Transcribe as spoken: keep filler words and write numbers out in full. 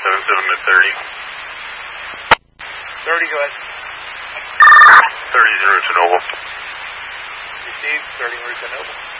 seven seven to thirty. thirty, go ahead. thirty, zero to Noble. Received, starting route to Noble.